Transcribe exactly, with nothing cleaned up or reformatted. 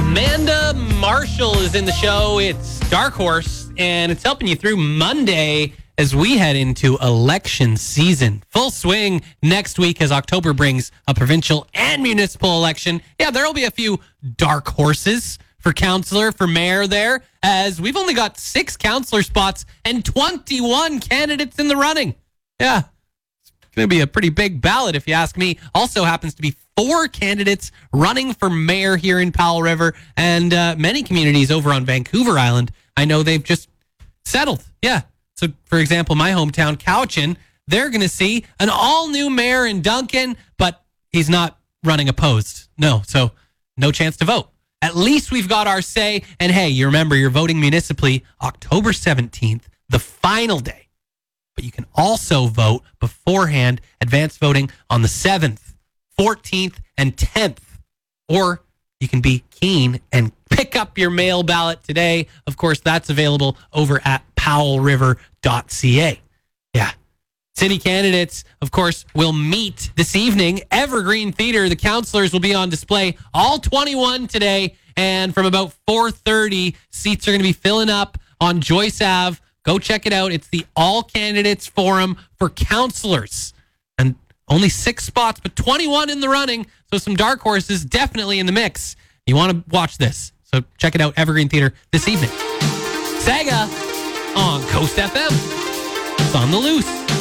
Amanda Marshall is in the show. It's Dark Horse, and it's helping you through Monday as we head into election season. Full swing next week as October brings a provincial and municipal election. Yeah, there will be a few dark horses for councillor, for mayor there, as we've only got six councillor spots and twenty-one candidates in the running. Yeah, it's going to be a pretty big ballot if you ask me. Also happens to be four candidates running for mayor here in Powell River, and uh, many communities over on Vancouver Island. I know they've just settled. Yeah. So, for example, my hometown, Cowichan, they're going to see an all-new mayor in Duncan, but he's not running opposed. No, so no chance to vote. At least we've got our say. And hey, you remember you're voting municipally October seventeenth, the final day. But you can also vote beforehand, advance voting on the seventh, fourteenth, and tenth. Or you can be keen and pick up your mail ballot today. Of course, that's available over at powell river dot c a. Yeah. City candidates, of course, will meet this evening. Evergreen Theater, the councillors will be on display, all twenty-one today. And from about four thirty, seats are going to be filling up on Joyce Avenue. Go check it out. It's the All Candidates Forum for councillors. And only six spots, but twenty-one in the running. So some dark horses definitely in the mix. You want to watch this. So check it out, Evergreen Theater, this evening. Saga on Coast F M. It's on the loose.